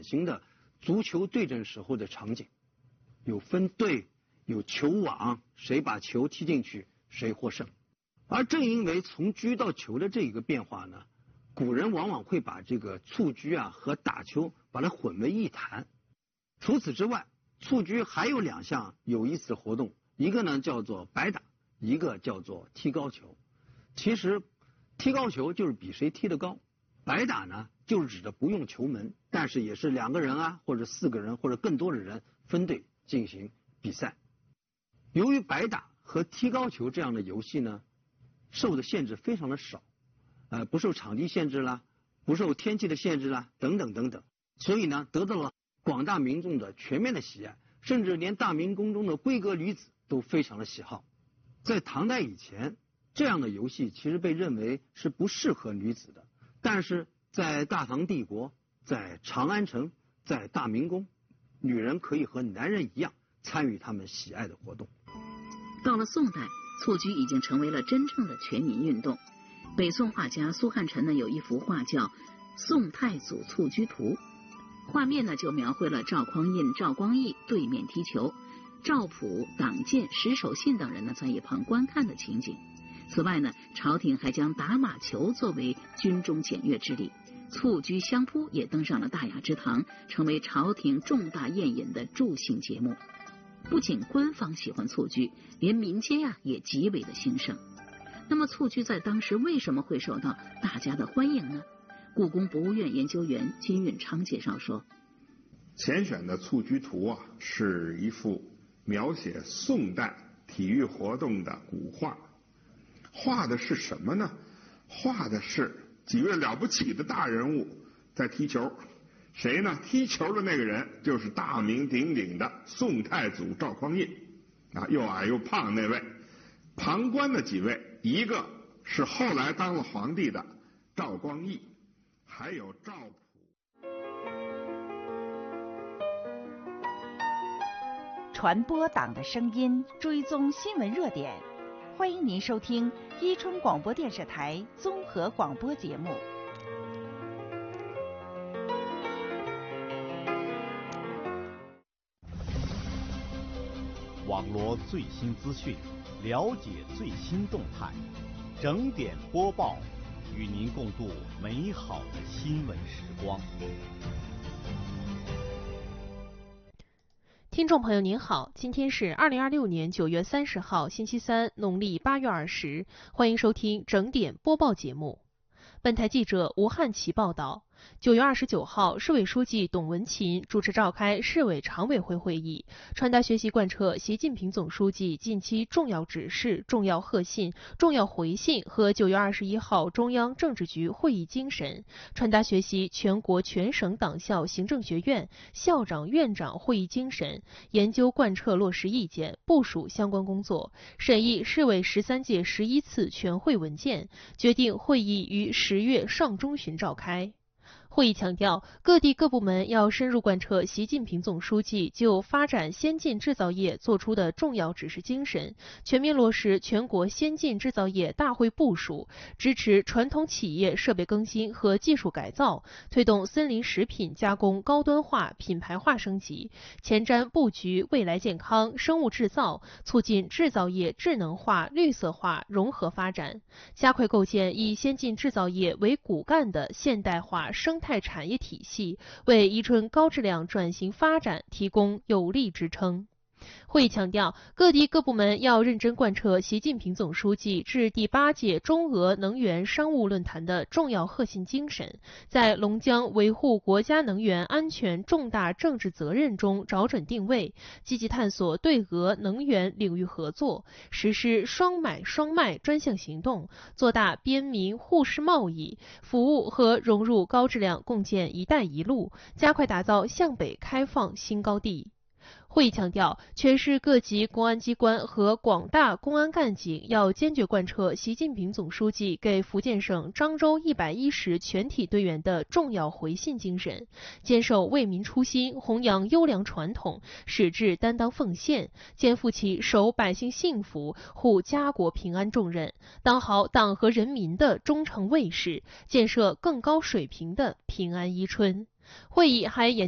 型的足球对阵时候的场景，有分队，有球网，谁把球踢进去谁获胜。而正因为从车到球的这一个变化呢，古人往往会把这个蹴鞠和打球把它混为一谈。除此之外，蹴鞠还有2项有意思的活动，一个呢叫做白打，一个叫做踢高球。其实踢高球就是比谁踢得高，白打呢就是指的不用球门，但是也是2个人或者4个人或者更多的人分队进行比赛。由于白打和踢高球这样的游戏呢，受的限制非常的少，不受场地限制啦，不受天气的限制啦，等等等等，所以呢得到了广大民众的全面的喜爱，甚至连大明宫中的闺阁女子都非常的喜好。在唐代以前，这样的游戏其实被认为是不适合女子的，但是在大唐帝国，在长安城，在大明宫，女人可以和男人一样参与他们喜爱的活动。 到了宋代，蹴鞠已经成为了真正的全民运动。北宋画家苏汉臣呢有一幅画叫《宋太祖蹴鞠图》，画面呢就描绘了赵匡胤、赵光义对面踢球，赵普、党建、石守信等人呢在一旁观看的情景。此外呢，朝廷还将打马球作为军中检阅之礼，蹴鞠相扑也登上了大雅之堂，成为朝廷重大宴饮的助兴节目。不仅官方喜欢蹴鞠，连民间也极为的兴盛。那么蹴鞠在当时为什么会受到大家的欢迎呢？故宫博物院研究员金运昌介绍说， 前选的蹴鞠图是一幅描写宋代体育活动的古画，画的是什么呢？画的是几位了不起的大人物在踢球。谁呢？踢球的那个人就是大名鼎鼎的宋太祖赵匡胤又矮又胖那位。旁观的几位，一个是后来当了皇帝的赵光义，还有赵普。 传播党的声音，追踪新闻热点，欢迎您收听伊春广播电视台综合广播节目。 网罗最新资讯，了解最新动态，整点播报，与您共度美好的新闻时光。 听众朋友您好，今天是2026年9月30号星期三，农历8月20，欢迎收听整点播报节目。本台记者吴汉奇报道，9月29号，市委书记董文勤主持召开市委常委会会议，传达学习贯彻习近平总书记近期重要指示、重要贺信、重要回信和9月21号中央政治局会议精神，传达学习全国全省党校行政学院校长、院长会议精神，研究贯彻落实意见，部署相关工作，审议市委13届11次全会文件，决定会议于10月上中旬召开。会议强调，各地各部门要深入贯彻习近平总书记就发展先进制造业作出的重要指示精神，全面落实全国先进制造业大会部署，支持传统企业设备更新和技术改造，推动森林食品加工高端化、品牌化升级，前瞻布局未来健康、生物制造，促进制造业智能化、绿色化融合发展，加快构建以先进制造业为骨干的现代化生态产业体系，为宜春高质量转型发展提供有力支撑。会议强调，各地各部门要认真贯彻习近平总书记致第8届中俄能源商务论坛的重要贺信精神，在龙江维护国家能源安全重大政治责任中找准定位，积极探索对俄能源领域合作，实施双买双卖专项行动，做大边民互市贸易，服务和融入高质量共建“一带一路”，加快打造向北开放新高地。会议强调，全市各级公安机关和广大公安干警要坚决贯彻习近平总书记给福建省漳州110全体队员的重要回信精神，坚守为民初心、弘扬优良传统，矢志担当奉献，肩负起守百姓幸福、护家国平安重任，当好党和人民的忠诚卫士，建设更高水平的平安伊春。会议还